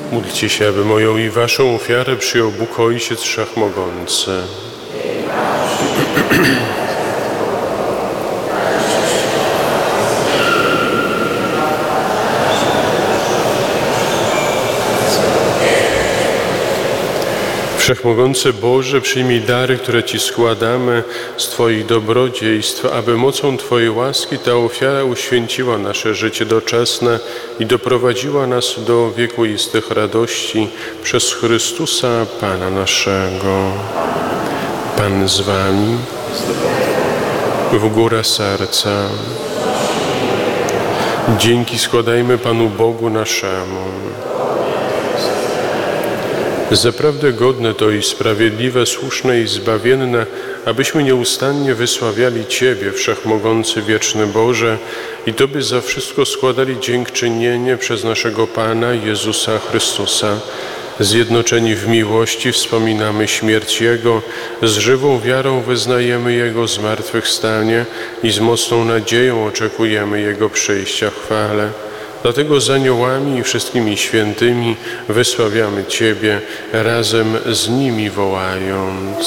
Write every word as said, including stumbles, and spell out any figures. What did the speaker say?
Módlcie się, aby moją i waszą ofiarę przyjął Bóg Ojciec Wszechmogący. Wszechmogący Boże, przyjmij dary, które Ci składamy z Twoich dobrodziejstw, aby mocą Twojej łaski ta ofiara uświęciła nasze życie doczesne i doprowadziła nas do wiekuistych radości przez Chrystusa Pana naszego. Pan z Wami, w górę serca. Dzięki składajmy Panu Bogu naszemu. Zaprawdę godne to i sprawiedliwe, słuszne i zbawienne, abyśmy nieustannie wysławiali Ciebie, Wszechmogący, wieczny Boże, i Tobie za wszystko składali dziękczynienie przez naszego Pana Jezusa Chrystusa. Zjednoczeni w miłości wspominamy śmierć Jego, z żywą wiarą wyznajemy Jego zmartwychwstanie i z mocną nadzieją oczekujemy Jego przyjścia w chwale. Dlatego z aniołami i wszystkimi świętymi wysławiamy Ciebie, razem z nimi wołając.